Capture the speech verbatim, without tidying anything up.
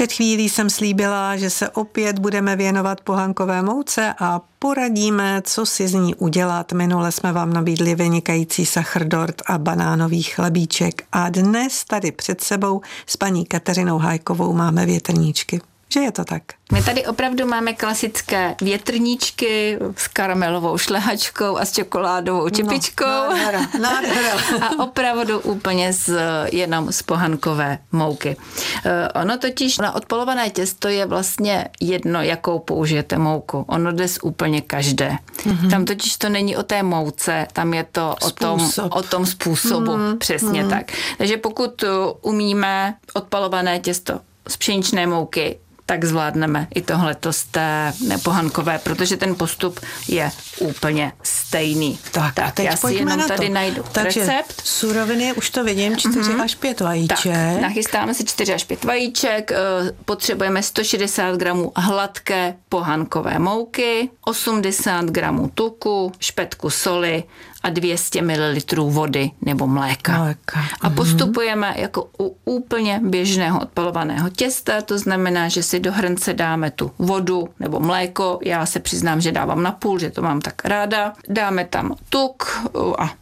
Před chvílí jsem slíbila, že se opět budeme věnovat pohankové mouce a poradíme, co si z ní udělat. Minule jsme vám nabídli vynikající sachrdort a banánový chlebíček a dnes tady před sebou s paní Kateřinou Hájkovou máme větrníčky. Že je to tak? My tady opravdu máme klasické větrníčky s karamelovou šlehačkou a s čokoládovou čepičkou. No, nádhera, nádhera. A opravdu úplně z, jenom z pohankové mouky. Ono totiž na odpolované těsto je vlastně jedno, jakou použijete mouku. Ono jde z úplně každé. Mm-hmm. Tam totiž to není o té mouce, tam je to o tom, o tom způsobu. Mm-hmm. Přesně mm-hmm. tak. Takže pokud umíme odpalované těsto z pšeničné mouky, tak zvládneme i tohleto z té pohankové, protože ten postup je úplně stejný. Tak, tak já si jenom na tady najdu Takže recept. Suroviny, už to vidím, čtyři mm-hmm. až pět vajíček. Tak, nachystáme si čtyři až pět vajíček, potřebujeme sto šedesát gramů hladké pohankové mouky, osmdesát gramů tuku, špetku soli a dvě stě mililitrů vody nebo mléka. mléka. A postupujeme jako u úplně běžného odpalovaného těsta, to znamená, že si do hrnce dáme tu vodu nebo mléko, já se přiznám, že dávám na půl, že to mám tak ráda. Dáme tam tuk a